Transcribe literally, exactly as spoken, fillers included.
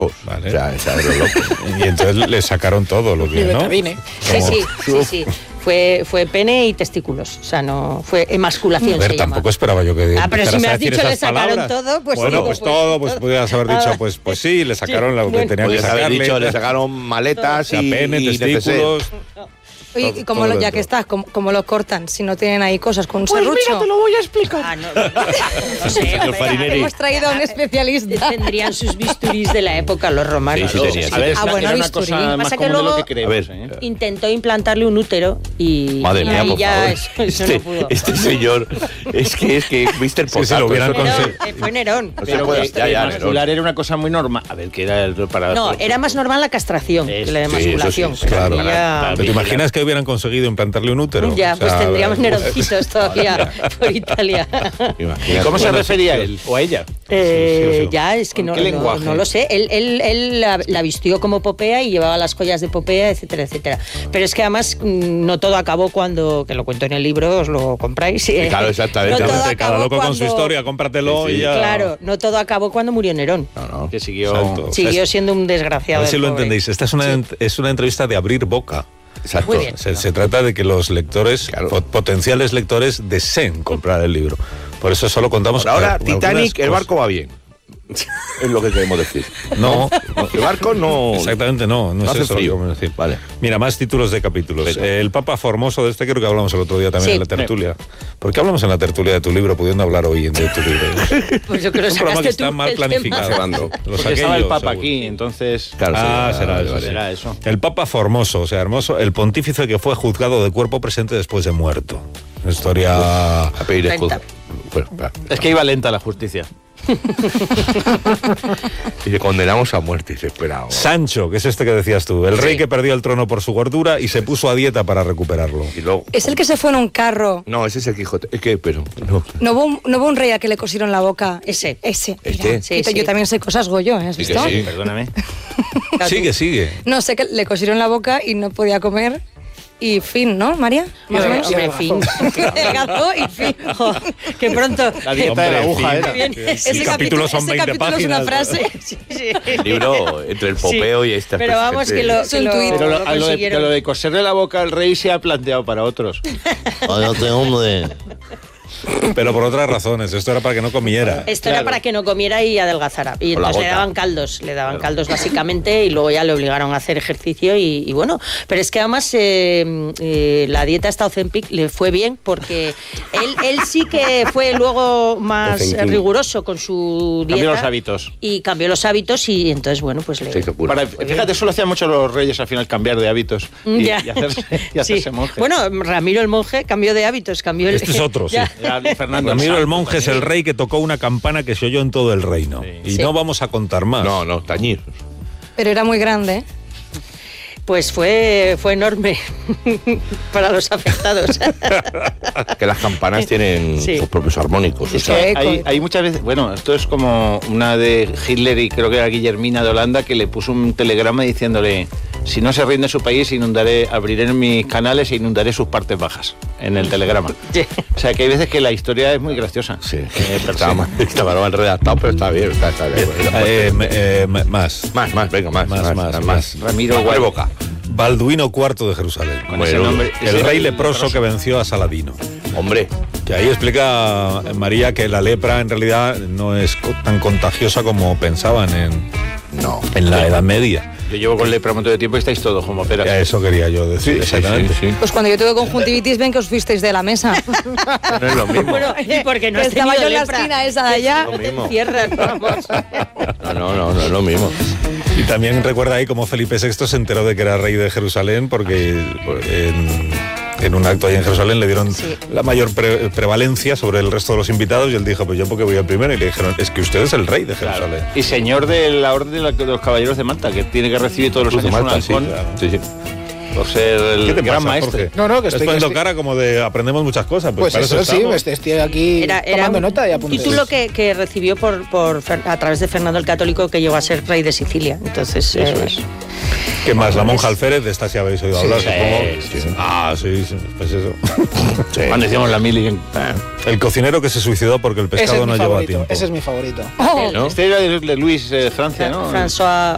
Vale. O sea, esa es loco. Y entonces le sacaron todo lo que, ¿no? Sí, sí, sí, sí. Fue, fue pene y testículos, o sea, no fue emasculación. A ver, se tampoco llama. esperaba yo que Ah, pero si me has dicho le sacaron palabras. todo, pues bueno, sí, pues, pues todo, pues todo. podías haber dicho, pues, pues sí, le sacaron Sí, lo que bueno. tenía que Podrías haber sacarle. dicho, le sacaron maletas O sea, y, pene, y testículos. Oye, y como lo, ya que estás, como, como lo cortan, si no tienen ahí cosas con un Pues serrucho. mira, te lo voy a explicar. Ah, no, no, no. No sé, Señor Farinelli. Hemos traído a un especialista. Tendrían sus bisturís de la época los romanos. Sí, sí, tenía, sí. A ver, es Ah, una, bueno, era una bisturí. cosa más Pasa que común de lo luego- que creemos. A ver. ¿eh? Intentó implantarle un útero y, Madre y mía, ahí por ya favor. eso, eso este, no pudo. este señor, es que es que mister Sí, si lo Potato. hubieran eso- conseguido. Nerón, eh, fue Nerón. No se Pero puede- que ya, ya, emascular era una cosa muy normal. A ver, que era el para. No, era más normal la castración que la Sí, eso emasculación. sí, pero claro. aquí ya- ¿Pero te imaginas que hubieran conseguido implantarle un útero? Ya, O sea, pues tendríamos a ver, neroncitos todavía por Italia. Imagínate. ¿Cómo se Bueno, refería él o a ella? Eh, Sí, sí, sí. ya, es que ¿Con no, qué no, lenguaje? no lo sé. Él, él, él la, la vistió como Popea y llevaba las joyas de Popea, etcétera, etcétera. Pero es que además mm, no todo acabó cuando, que lo cuento en el libro, os lo compráis. Sí, claro, exactamente. No todo Exactamente, cada acabó loco con su cuando- historia, cómpratelo Sí, sí. y ya. Claro, no todo acabó cuando murió Nerón. No, no. Que siguió. Exacto. Siguió siendo un A desgraciado. ver si el lo pobre. entendéis. Esta es una, es una entrevista de abrir boca. Exacto. Muy bien. Se, se trata de que los lectores, Claro. po- potenciales lectores, deseen comprar el libro. Por eso solo contamos. Por ahora, algunas Titanic, el cosas. barco va bien. Es lo que queremos decir. No, El barco no. exactamente no. No, No es hace eso lo que frío. vamos a decir. Vale. Mira, más títulos de capítulos. Venga. El Papa Formoso, de este creo que hablamos el otro día también Sí. en la tertulia. ¿Por qué hablamos en la tertulia de tu libro, pudiendo hablar hoy de tu libro? Pues yo creo que Es un programa sacaste que está tú mal el tema. planificado. Llevando. Lo Porque saqué estaba el yo, Papa seguro. aquí, entonces. Claro, sí, Ah, será vale, eso, vale. sí. Era eso. El Papa Formoso, o sea, hermoso, el pontífice que fue juzgado de cuerpo presente después de muerto. Una historia. A pedir escudo. Lenta. Bueno, va. Es que iba lenta la justicia. Y le condenamos a muerte y se espera. Sancho, que es este que decías tú, el rey que perdió el trono por su gordura y se puso a dieta para recuperarlo. Y luego. Es el que se fue en un carro. No, ese es el Quijote. Es que, pero. No. ¿No hubo, un, no hubo un rey a que le cosieron la boca? Ese. Ese. Este. mira. Sí, Y te- sí. Yo también sé cosas, Goyo, ¿eh? ¿Has Sí que visto? sí. Perdóname. Sigue, sigue. No, sé que le cosieron la boca y no podía comer. Y fin, ¿no, María? Más o menos. Hombre, fin. Delgado y fin. Jo, que pronto. La dieta de la Hombre, aguja fin. era. Bien. El capítulo son ese veinte capítulo es una páginas. frase. Sí, sí. El libro entre el popeo y esta. Pero vamos, que lo, Es que un lo, tuit. Pero lo, lo a lo de, consiguieron. que lo de coserle la boca al rey se ha planteado para otros. Cállate, hombre. Pero por otras razones, esto era para que no comiera. Esto era Claro. para que no comiera y adelgazara. Y Con la entonces le gota. daban caldos, le daban caldos básicamente y luego ya le obligaron a hacer ejercicio y, y bueno. Pero es que además eh, eh, la dieta esta Ozempic le fue bien porque él, él sí que fue luego más Ozempic. riguroso con su dieta. Cambió los hábitos. Y cambió los hábitos y entonces, bueno, pues le... Sí, qué puro. Para, fíjate, eso lo hacían mucho los reyes al final, cambiar de hábitos. Y, Ya. y hacerse, y Sí. hacerse monje. Bueno, Ramiro el monje cambió de hábitos, cambió el... Este es otro, sí. Ya. Ya, Fernando Ramiro el monje es también. el rey que tocó una campana que se oyó en todo el reino. Sí. Y Sí. no vamos a contar más. No, no, tañir. Pero era muy grande, ¿eh? Pues fue, fue enorme para los afectados. Que las campanas tienen Sí. sus propios armónicos. o Es sea, que Eco, hay, eco. hay muchas veces, bueno, esto es como una de Hitler y creo que era Guillermina de Holanda que le puso un telegrama diciéndole: si no se rinde su país, inundaré, abriré mis canales e inundaré sus partes bajas, en el telegrama. Sí. O sea que hay veces que la historia es muy graciosa. Sí, Eh, pero estaba, sí. mal, estaba mal redactado, pero está bien. Está, está bien. Eh, me- eh, me- más. Más, más, venga, más. Más, más, más. Ramiro Abre Guay. boca. Balduino cuarto de Jerusalén. Con Bueno, ese nombre. El ese- rey leproso que venció a Saladino. Hombre, Que ahí explica María que la lepra en realidad no es co- tan contagiosa como pensaban en, no. en la Edad Media. Yo llevo con lepra un montón de tiempo y estáis todos como peras. Eso quería yo decir, Sí, sí, exactamente. sí, sí. Pues cuando yo tuve conjuntivitis, ven que os fuisteis de la mesa. No es lo mismo. Bueno, y porque no Que has estaba tenido yo en la lepra. esquina esa de allá. Lo mismo. Cierras, vamos. No, no, no, no es lo mismo. Y también recuerda ahí cómo Felipe sexto se enteró de que era rey de Jerusalén porque en, en un acto ahí en Jerusalén le dieron Sí. la mayor pre- prevalencia sobre el resto de los invitados y él dijo, pues yo porque voy al primero. Y le dijeron, es que usted es el rey de Claro. Jerusalén. Y señor de la orden de, la- de los caballeros de Malta, que tiene que recibir todos los Cruz de años un Malta, sí, halcón claro. Sí, sí. por ser el ¿Qué te gran pasa, maestro. Jorge? No, no, que Estás estoy- poniendo que estoy- cara como de aprendemos muchas cosas. Pues, Pues para eso eso sí, estamos. estoy, estoy aquí Era, era tomando un nota y apuntes. título que, que recibió por, por Fer- a través de Fernando el Católico, que llegó a ser rey de Sicilia. Entonces, Eso eh, es. ¿Qué más? La monja alférez, de esta sí habéis oído Sí, hablar, sí, supongo. sí, sí. Ah, sí, sí, pues eso. Cuando decíamos la mili. en- El cocinero que se suicidó porque el Ese pescado es no mi lleva favorito. tiempo. Ese es mi favorito. Oh, ¿No? Este era de, de Luis eh, Francia, ¿no? François